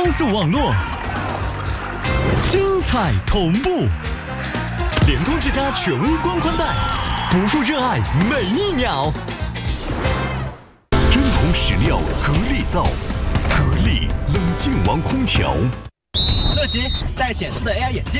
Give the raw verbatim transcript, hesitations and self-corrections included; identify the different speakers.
Speaker 1: 高速网络，精彩同步。联通之家全屋光宽带，不负热爱每一秒。
Speaker 2: 真空实料格力造，格力冷静王空调。
Speaker 3: 乐奇带显示的 A I 眼镜。